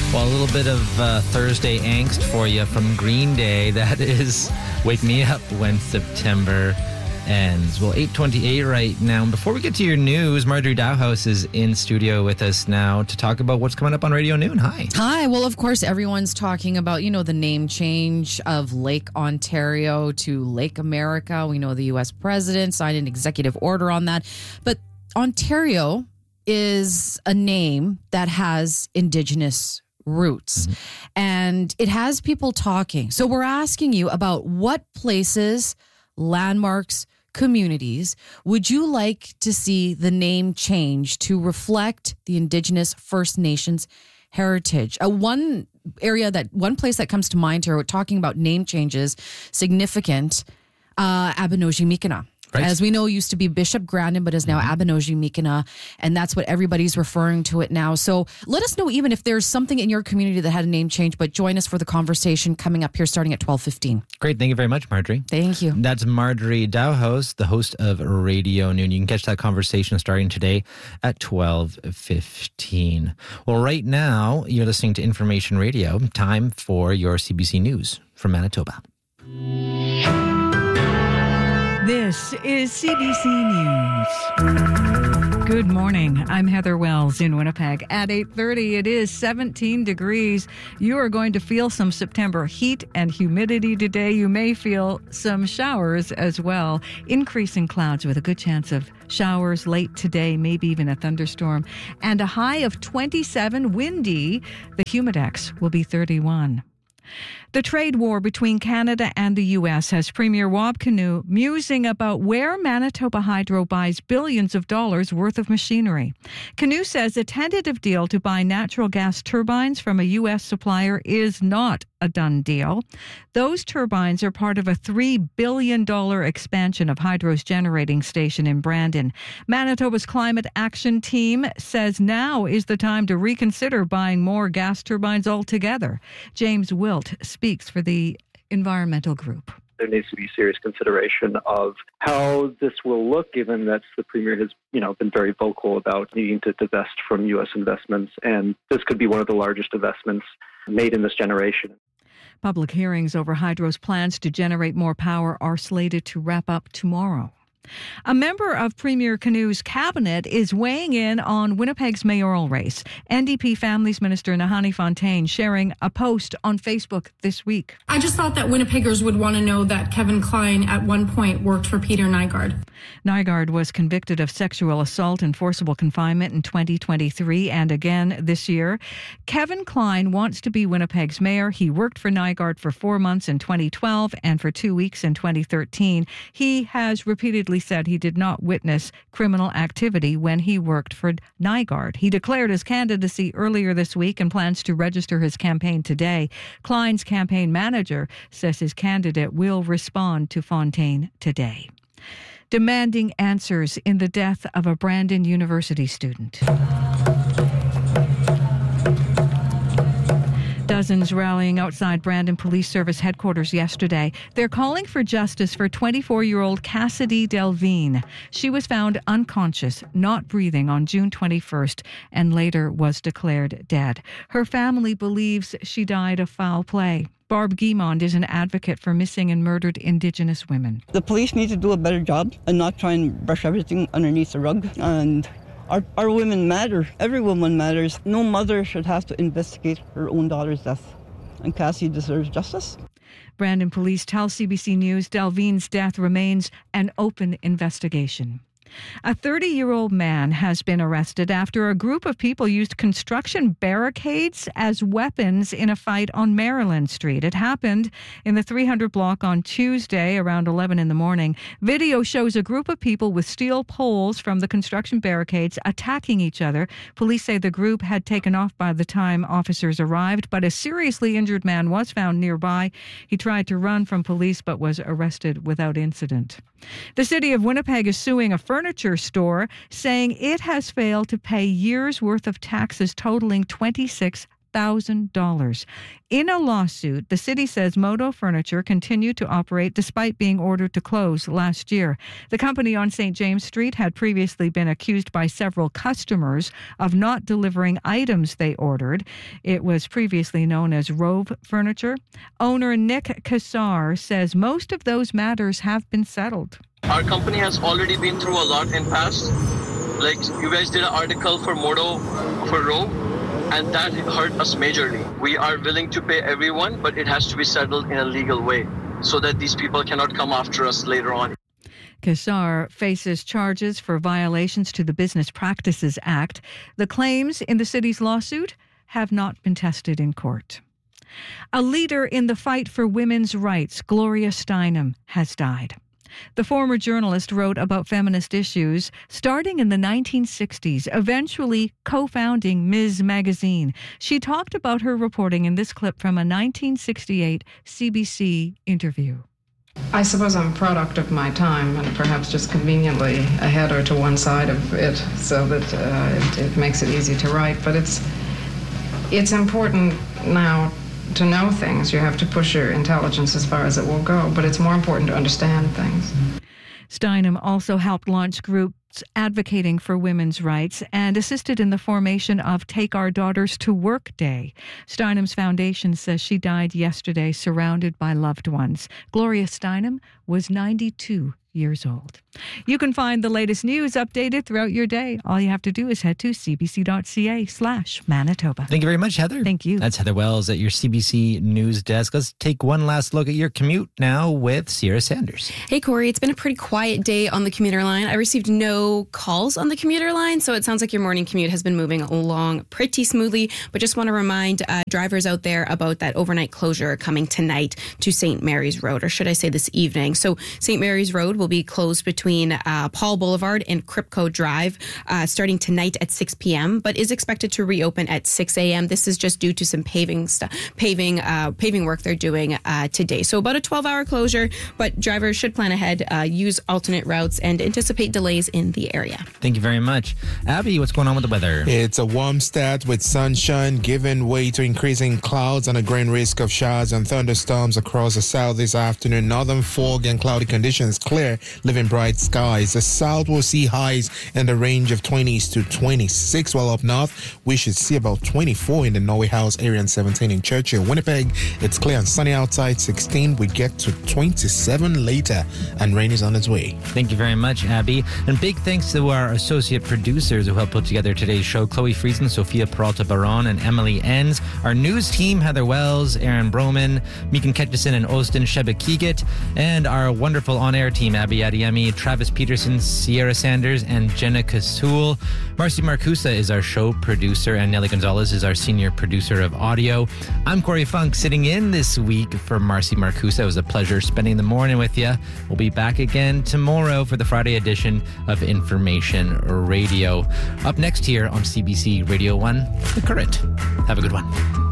Well, a little bit of Thursday angst for you from Green Day. That is Wake Me Up When September Ends. Well, 8:28 right now. Before we get to your news, Marjorie Dowhouse is in studio with us now to talk about what's coming up on Radio Noon. Hi. Hi. Well, of course, everyone's talking about, the name change of Lake Ontario to Lake America. We know the U.S. president signed an executive order on that. But Ontario is a name that has Indigenous roots. And it has people talking. So we're asking you about what places, landmarks, communities would you like to see the name change to reflect the Indigenous First Nations heritage? One place that comes to mind here, we're talking about name changes, significant, Abinogi-Mi'kina. Right. As we know, used to be Bishop Grandin, but is now Abinogi-Mi'kina, and that's what everybody's referring to it now. So let us know even if there's something in your community that had a name change, but join us for the conversation coming up here starting at 12:15. Great. Thank you very much, Marjorie. Thank you. That's Marjorie Dowhouse, the host of Radio Noon. You can catch that conversation starting today at 12:15. Well, right now, you're listening to Information Radio. Time for your CBC News from Manitoba. This is CBC News. Good morning. I'm Heather Wells in Winnipeg. At 8:30, it is 17 degrees. You are going to feel some September heat and humidity today. You may feel some showers as well. Increasing clouds with a good chance of showers late today, maybe even a thunderstorm. And a high of 27, windy. The humidex will be 31. The trade war between Canada and the U.S. has Premier Wab Kinew musing about where Manitoba Hydro buys billions of dollars worth of machinery. Kinew says a tentative deal to buy natural gas turbines from a U.S. supplier is not a done deal. Those turbines are part of a $3 billion expansion of Hydro's generating station in Brandon. Manitoba's Climate Action Team says now is the time to reconsider buying more gas turbines altogether. James Wilt speaks for the environmental group. There needs to be serious consideration of how this will look, given that the Premier has, been very vocal about needing to divest from U.S. investments, and this could be one of the largest investments made in this generation. Public hearings over Hydro's plans to generate more power are slated to wrap up tomorrow. A member of Premier Kinew's cabinet is weighing in on Winnipeg's mayoral race. NDP Families Minister Nahanni Fontaine sharing a post on Facebook this week. I just thought that Winnipeggers would want to know that Kevin Klein at one point worked for Peter Nygard. Nygard was convicted of sexual assault and forcible confinement in 2023 and again this year. Kevin Klein wants to be Winnipeg's mayor. He worked for Nygard for 4 months in 2012 and for 2 weeks in 2013. He has repeatedly said he did not witness criminal activity when he worked for Nygard. He declared his candidacy earlier this week and plans to register his campaign today. Klein's campaign manager says his candidate will respond to Fontaine today. Demanding answers in the death of a Brandon University student. Dozens rallying outside Brandon Police Service headquarters yesterday. They're calling for justice for 24-year-old Cassidy Delvine. She was found unconscious, not breathing on June 21st, and later was declared dead. Her family believes she died of foul play. Barb Guimond is an advocate for missing and murdered Indigenous women. The police need to do a better job and not try and brush everything underneath the rug. And Our women matter. Every woman matters. No mother should have to investigate her own daughter's death. And Cassie deserves justice. Brandon police tell CBC News Delvine's death remains an open investigation. A 30-year-old man has been arrested after a group of people used construction barricades as weapons in a fight on Maryland Street. It happened in the 300 block on Tuesday around 11 in the morning. Video shows a group of people with steel poles from the construction barricades attacking each other. Police say the group had taken off by the time officers arrived, but a seriously injured man was found nearby. He tried to run from police but was arrested without incident. The city of Winnipeg is suing a furniture store, saying it has failed to pay years' worth of taxes totaling $26 $100,000. In a lawsuit, the city says Modo Furniture continued to operate despite being ordered to close last year. The company on St. James Street had previously been accused by several customers of not delivering items they ordered. It was previously known as Rove Furniture. Owner Nick Kassar says most of those matters have been settled. Our company has already been through a lot in past. Like you guys did an article for Modo, for Rove, and that hurt us majorly. We are willing to pay everyone, but it has to be settled in a legal way so that these people cannot come after us later on. Kassar faces charges for violations to the Business Practices Act. The claims in the city's lawsuit have not been tested in court. A leader in the fight for women's rights, Gloria Steinem, has died. The former journalist wrote about feminist issues starting in the 1960s, eventually co-founding Ms. Magazine. She talked about her reporting in this clip from a 1968 CBC interview. I suppose I'm a product of my time and perhaps just conveniently ahead or to one side of it so that it makes it easy to write. But it's important now to know things. You have to push your intelligence as far as it will go, but it's more important to understand things. Steinem also helped launch groups advocating for women's rights and assisted in the formation of Take Our Daughters to Work Day. Steinem's foundation says she died yesterday surrounded by loved ones. Gloria Steinem was 92 years old. You can find the latest news updated throughout your day. All you have to do is head to cbc.ca/Manitoba. Thank you very much, Heather. Thank you. That's Heather Wells at your CBC News Desk. Let's take one last look at your commute now with Sierra Sanders. Hey, Corey. It's been a pretty quiet day on the commuter line. I received no calls on the commuter line, so it sounds like your morning commute has been moving along pretty smoothly. But just want to remind drivers out there about that overnight closure coming tonight to St. Mary's Road, or should I say this evening. So St. Mary's Road will be closed between Paul Boulevard and Kripko Drive starting tonight at 6 p.m., but is expected to reopen at 6 a.m. This is just due to some paving work they're doing today. So about a 12-hour closure, but drivers should plan ahead, use alternate routes, and anticipate delays in the area. Thank you very much. Abby, what's going on with the weather? It's a warm start with sunshine giving way to increasing clouds and a growing risk of showers and thunderstorms across the south this afternoon. Northern fog and cloudy conditions clear, leaving bright skies. The south will see highs in the range of 20s to 26, while up north we should see about 24 in the Norway House area and 17 in Churchill. Winnipeg, it's clear and sunny outside. 16, we get to 27 later, and rain is on its way. Thank you very much, Abby. And big thanks to our associate producers who helped put together today's show, Chloe Friesen, Sophia Peralta-Baron, and Emily Enns. Our news team, Heather Wells, Aaron Broman, Meekin Ketchison, and Austin Sheba-Keegat. And our wonderful on-air team, Abby Adiemi, Travis Peterson, Sierra Sanders, and Jenna Kasul. Marcy Marcusa is our show producer, and Nelly Gonzalez is our senior producer of audio. I'm Corey Funk, sitting in this week for Marcy Marcusa. It was a pleasure spending the morning with you. We'll be back again tomorrow for the Friday edition of Information Radio. Up next here on CBC Radio 1, The Current. Have a good one.